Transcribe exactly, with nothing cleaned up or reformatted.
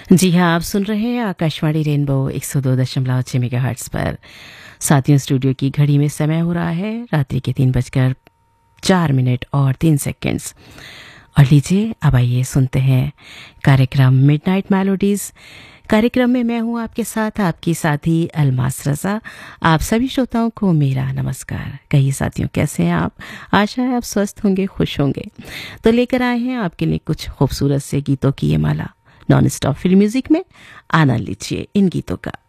जी हाँ, आप सुन रहे हैं आकाशवाणी रेनबो एक सौ दो दशमलव छह मेगाहर्ट्ज़ पर। साथियों, स्टूडियो की घड़ी में समय हो रहा है रात्रि के तीन बजकर चार मिनट और तीन सेकंड्स। और लीजिए, अब आइए सुनते हैं कार्यक्रम मिडनाइट मेलोडीज़। कार्यक्रम में मैं हूँ आपके साथ, आपकी साथी अलमास रज़ा। आप सभी श्रोताओं को मेरा नमस्कार। कहिए साथियों, कैसे हैं आप? आशा है आप स्वस्थ होंगे, खुश होंगे। तो लेकर आए हैं आपके लिए कुछ खूबसूरत से गीतों की ये माला। नॉन स्टॉप फिल्म म्यूजिक में आनंद लीजिए इन गीतों का।